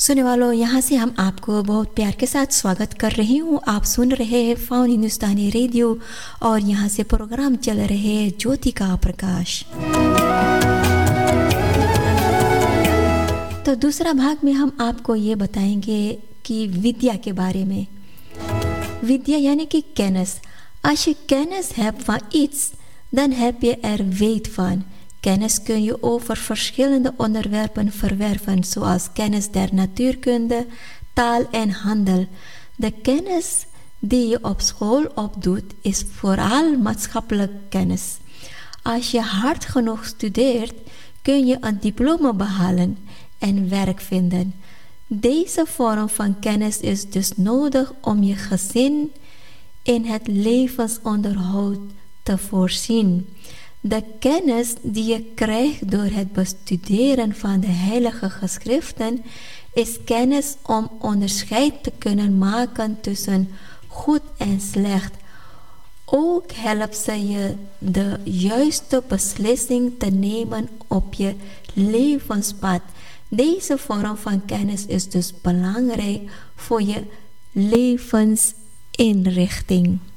सुनने वालों, यहाँ से हम आपको बहुत प्यार के साथ स्वागत कर रही हूँ। आप सुन रहे हैं फाउन हिंदुस्तानी रेडियो और यहाँ से प्रोग्राम चल रहे हैं ज्योति का प्रकाश। तो दूसरा भाग में हम आपको ये बताएंगे कि विद्या के बारे में। विद्या यानी कि kennis. Als je kennis hebt van iets, dan heb je er weet van. Kennis kun je over verschillende onderwerpen verwerven, zoals kennis der natuurkunde, taal en handel. De kennis die je op school opdoet, is vooral maatschappelijk kennis. Als je hard genoeg studeert, kun je een diploma behalen en werk vinden. Deze vorm van kennis is dus nodig om je gezin in het levensonderhoud te voorzien. De kennis die je krijgt door het bestuderen van de heilige geschriften is kennis om onderscheid te kunnen maken tussen goed en slecht. Ook helpt ze je de juiste beslissing te nemen op je levenspad. Deze vorm van kennis is dus belangrijk voor je levensinrichting.